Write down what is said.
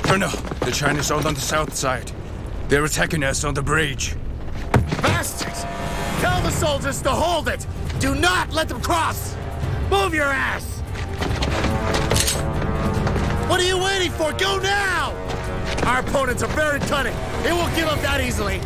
Colonel, the Chinese are on the south side. They're attacking us on the bridge. Bastards! Tell the soldiers to hold it! Do not let them cross! Move your ass! What are you waiting for? Go now! Our opponents are very cunning. They won't give up that easily.